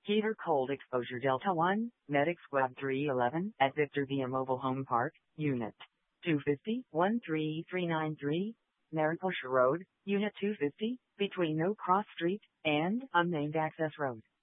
Heater cold exposure Delta 1, Medic Squad 311 at Victor Via Mobile Home Park, Unit 250, 13393, Mariposa Road, Unit 250, between No Cross Street and Unnamed Access Road.